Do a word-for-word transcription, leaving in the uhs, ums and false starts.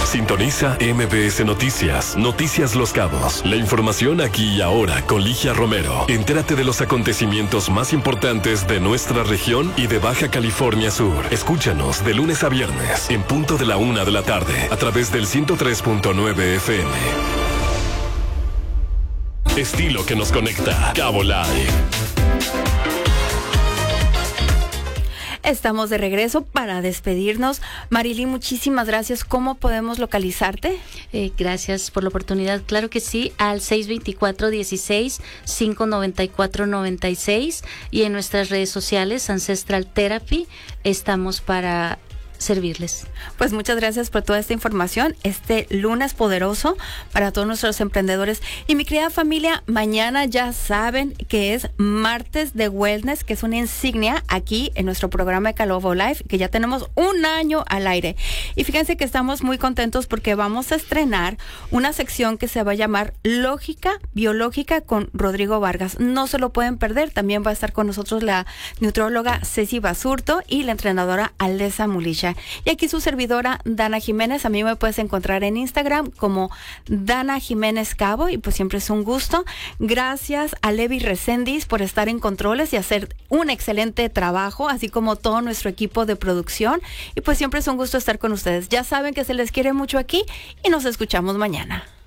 Sintoniza M B S Noticias, Noticias Los Cabos. La información aquí y ahora con Ligia Romero. Entérate de los acontecimientos más importantes de nuestra región y de Baja California Sur. Escúchanos de lunes a viernes, en punto de la una de la tarde, a través del ciento tres punto nueve F M. Estilo que nos conecta. Cabo Live. Estamos de regreso para despedirnos. Marilyn, muchísimas gracias. ¿Cómo podemos localizarte? Eh, gracias por la oportunidad. Claro que sí, al seis dos cuatro, dieciséis, cinco nueve cuatro, noventa y seis y en nuestras redes sociales, Ancestral Therapy, estamos para servirles. Pues muchas gracias por toda esta información, este lunes poderoso para todos nuestros emprendedores. Y mi querida familia, mañana ya saben que es martes de wellness, que es una insignia aquí en nuestro programa de Calovo Live, que ya tenemos un año al aire. Y fíjense que estamos muy contentos porque vamos a estrenar una sección que se va a llamar Lógica Biológica con Rodrigo Vargas. No se lo pueden perder. También va a estar con nosotros la nutrióloga Ceci Basurto y la entrenadora Alesa Mulisha. Y aquí su servidora Dana Jiménez. A mí me puedes encontrar en Instagram como Dana Jiménez Cabo y pues siempre es un gusto. Gracias a Levi Recendis por estar en controles y hacer un excelente trabajo, así como todo nuestro equipo de producción. Y pues siempre es un gusto estar con ustedes. Ya saben que se les quiere mucho aquí y nos escuchamos mañana.